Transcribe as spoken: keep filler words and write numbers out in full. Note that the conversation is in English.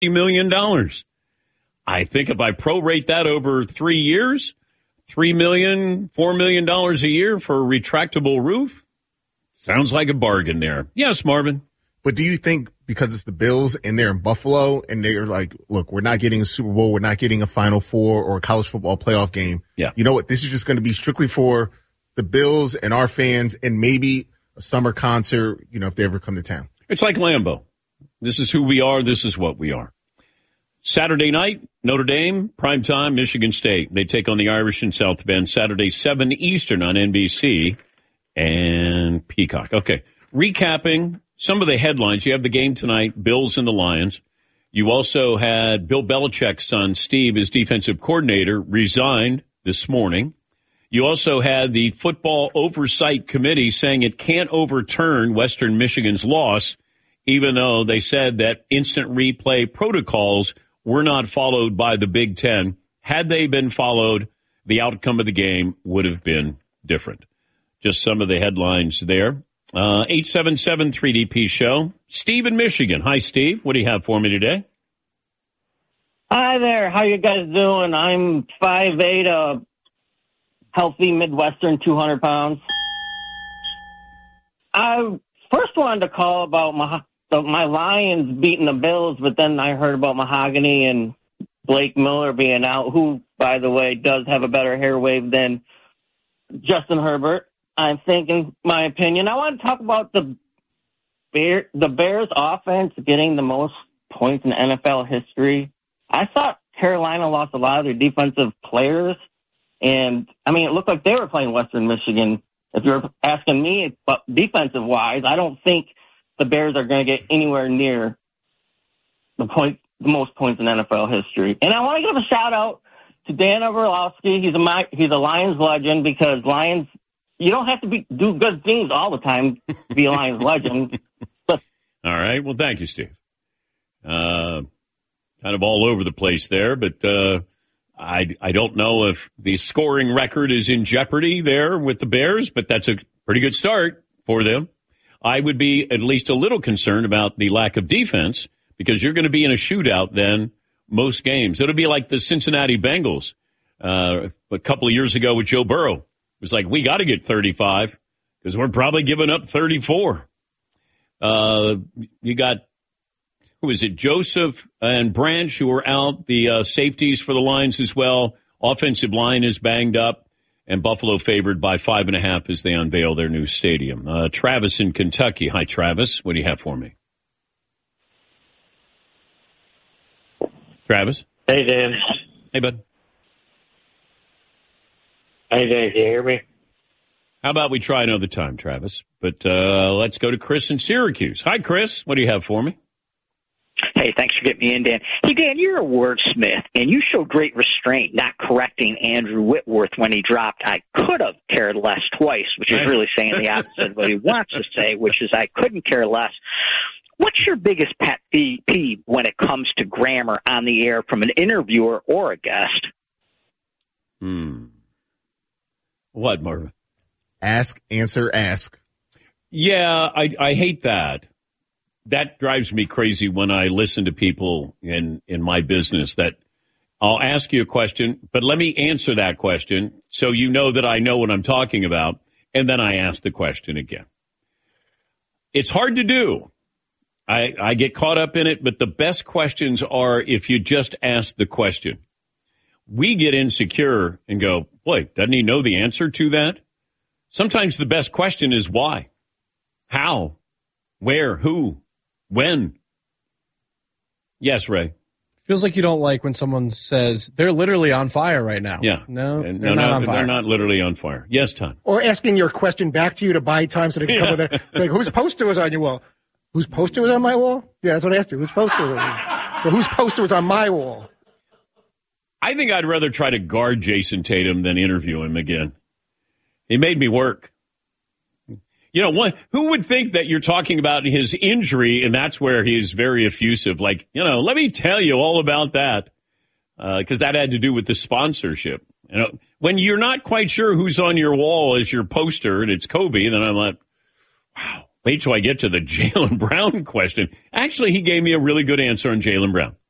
million dollars. I think if I prorate that over three years, three million dollars, four million dollars a year for a retractable roof, sounds like a bargain there. Yes, Marvin. But do you think because it's the Bills and they're in Buffalo and they're like, look, we're not getting a Super Bowl, we're not getting a Final Four or a college football playoff game. Yeah. You know what? This is just going to be strictly for the Bills and our fans and maybe a summer concert, you know, if they ever come to town. It's like Lambeau. This is who we are. This is what we are. Saturday night, Notre Dame, primetime, Michigan State. They take on the Irish in South Bend, Saturday, seven Eastern on N B C and Peacock. Okay, recapping some of the headlines. You have the game tonight, Bills and the Lions. You also had Bill Belichick's son, Steve, his defensive coordinator, resigned this morning. You also had the Football Oversight Committee saying it can't overturn Western Michigan's loss, even though they said that instant replay protocols were not followed by the Big Ten. Had they been followed, the outcome of the game would have been different. Just some of the headlines there. Uh, eight seven seven three D P show. Steve in Michigan. Hi, Steve. What do you have for me today? Hi there. How you guys doing? I'm five eight, a healthy Midwestern, two hundred pounds. I first wanted to call about my, my Lions beating the Bills, but then I heard about Mahogany and Blake Miller being out, who, by the way, does have a better hair wave than Justin Herbert. I think, in my opinion, I want to talk about the Bear, the Bears' offense getting the most points in N F L history. I thought Carolina lost a lot of their defensive players, and, I mean, it looked like they were playing Western Michigan. If you're asking me, but defensive-wise, I don't think the Bears are going to get anywhere near the point, the most points in N F L history. And I want to give a shout-out to Dan Orlovsky. He's a, he's a Lions legend because Lions – you don't have to be, do good things all the time to be a Lions legend. But, all right. Well, thank you, Steve. Uh, kind of all over the place there, but uh, I, I don't know if the scoring record is in jeopardy there with the Bears, but that's a pretty good start for them. I would be at least a little concerned about the lack of defense because you're going to be in a shootout then most games. It'll be like the Cincinnati Bengals uh, a couple of years ago with Joe Burrow. It was like, we got to get thirty-five because we're probably giving up thirty-four. Uh, you got, who is it, Joseph and Branch, who are out, the uh, safeties for the Lions as well. Offensive line is banged up, and Buffalo favored by five and a half as they unveil their new stadium. Uh, Travis in Kentucky. Hi, Travis. What do you have for me? Travis? Hey, Dan. Hey, bud. Hey, Dan, can you hear me? How about we try another time, Travis? But uh, let's go to Chris in Syracuse. Hi, Chris. What do you have for me? Hey, thanks for getting me in, Dan. Hey, Dan, you're a wordsmith, and you showed great restraint not correcting Andrew Whitworth when he dropped I could have cared less twice, which is really saying the opposite of what he wants to say, which is I couldn't care less. What's your biggest pet peeve when it comes to grammar on the air from an interviewer or a guest? Hmm. What, Marvin? Ask, answer, ask. Yeah, I, I hate that. That drives me crazy when I listen to people in, in my business that I'll ask you a question, but let me answer that question so you know that I know what I'm talking about, and then I ask the question again. It's hard to do. I, I get caught up in it, but the best questions are if you just ask the question. We get insecure and go, boy, doesn't he know the answer to that? Sometimes the best question is why, how, where, who, when. Yes, Ray. Feels like you don't like when someone says they're literally on fire right now. Yeah. No, and they're no, not no, on fire. They're not literally on fire. Yes, Tom. Or asking your question back to you to buy time so they can come Yeah. with it. Like, whose poster was on your wall? Whose poster was on my wall? Yeah, that's what I asked you. Whose poster was on? So whose poster was on my wall? I think I'd rather try to guard Jason Tatum than interview him again. He made me work. You know, one, who would think that you're talking about his injury and that's where he's very effusive? Like, you know, let me tell you all about that. Because uh, that had to do with the sponsorship. You know, when you're not quite sure who's on your wall as your poster and it's Kobe, then I'm like, wow, wait till I get to the Jaylen Brown question. Actually, he gave me a really good answer on Jaylen Brown.